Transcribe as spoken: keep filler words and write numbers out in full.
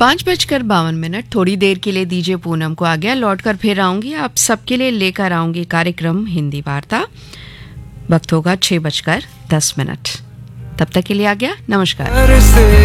पाँच बजकर बावन मिनट थोड़ी देर के लिए दीजिए पूनम को आ गया। लौटकर फिर आऊंगी, आप सबके लिए लेकर आऊंगी कार्यक्रम हिंदी वार्ता। वक्त होगा छह बजकर दस मिनट। तब तक के लिए आ गया, नमस्कार।